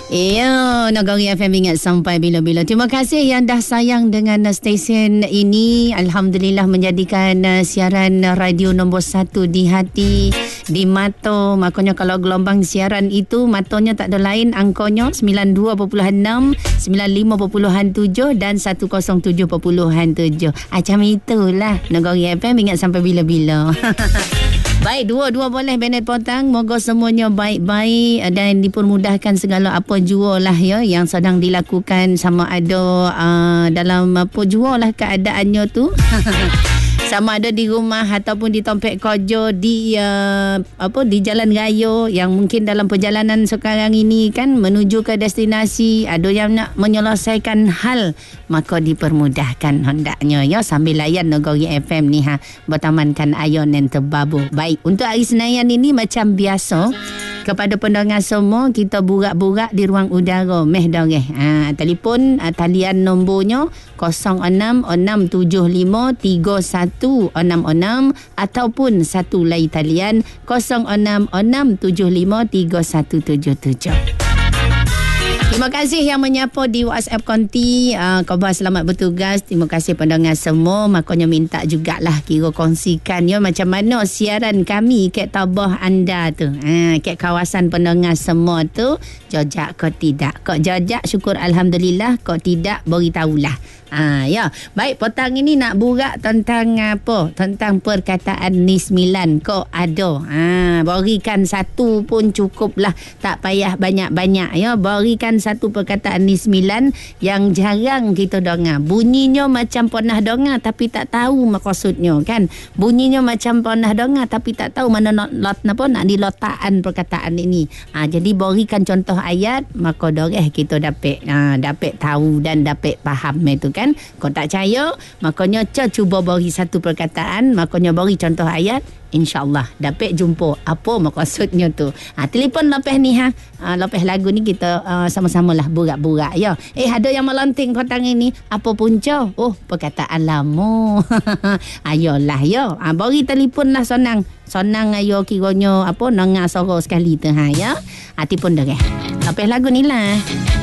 Ya, Nagari FM ingat sampai bila-bila. Terima kasih yang dah sayang dengan stesen ini. Alhamdulillah menjadikan siaran radio nombor 1 di hati, di mata. Makanya kalau gelombang siaran itu matanya tak ada lain, angkanya 92.6, 95.7 dan 107.7. Macam itulah Nagari FM ingat sampai bila-bila. Baik, dua-dua boleh Bennett Potang. Moga semuanya baik-baik dan dipermudahkan segala apa jua lah ya yang sedang dilakukan, sama ada dalam apa jua lah keadaannya tu. Sama ada di rumah ataupun di tempat kerja, di di jalan raya yang mungkin dalam perjalanan sekarang ini kan menuju ke destinasi, ada yang nak menyelesaikan hal, maka dipermudahkan hendaknya ya sambil layan Nagari FM ni bertamankan ayon dan terbabu. Baik, untuk hari Senayan ini macam biasa kepada pendengar semua, kita burak-burak di ruang udara. Meh dah telefon talian nombornya 0666753166 ataupun satu lagi talian 0666753177. Terima kasih yang menyapa di WhatsApp konti. Khabar selamat bertugas. Terima kasih pendengar semua. Makanya minta jugalah kira kongsikan ya macam mana siaran kami kat tabah anda tu. Kat kawasan pendengar semua tu. Jajak ke tidak? Kok jajak syukur Alhamdulillah. Kok tidak beritahulah. Ya. Baik, petang ini nak burak tentang apa? Tentang perkataan ni 9. Kok ada? Berikan satu pun cukup lah. Tak payah banyak-banyak ya. Berikan satu perkataan ni 9 yang jarang kita dengar. Bunyinya macam pernah dengar tapi tak tahu maksudnya kan. Bunyinya macam pernah dengar tapi tak tahu mana nak diletakkan perkataan ini. Jadi berikan contoh ayat, maka doreh kita dapat tahu dan dapat faham itu kan. Kau tak percaya, makanya cuba beri satu perkataan, makanya beri contoh ayat, InsyaAllah dapat jumpa apa maksudnya tu. Telefon lepas ni lepas lagu ni kita sama-sama lah burak-burak ya. Ada yang melanting petang ini. Apa punca? Oh, perkataan lama. Ayolah ya. Beri telefon lah sonang. Sonang ayo kiranya apa dengar suara sekali tu ya. Telefon dah. Lepas lagu ni lah.